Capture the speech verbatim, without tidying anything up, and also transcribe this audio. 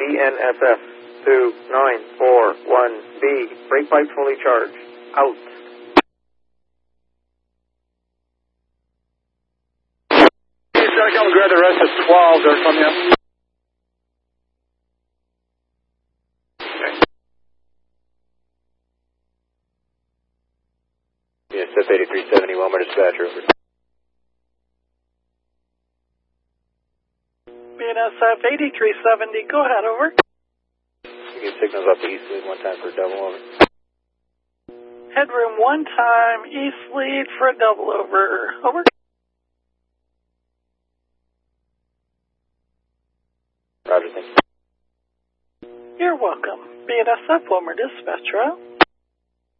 N S F two nine four one B. Brake pipe fully charged. Out. He's going to come grab the rest of twelve there from you. Yes, F eighty-three seventy, Wilmer dispatcher, over. B N S F eighty-three seventy, go ahead, over. We get signals off the east lead one time for a double, over. Headroom one time, east lead for a double, over. Over. Roger, thank you. You're welcome. B N S F, Wilmer dispatcher, out.